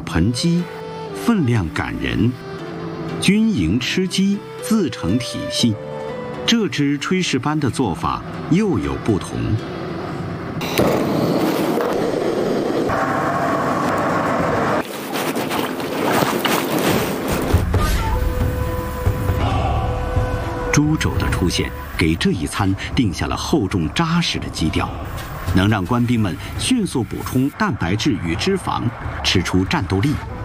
盆鸡，分量感人，军营吃鸡自成体系。这支炊事班的做法又有不同。猪肘的出现，给这一餐定下了厚重扎实的基调，能让官兵们迅速补充蛋白质与脂肪，吃出战斗力。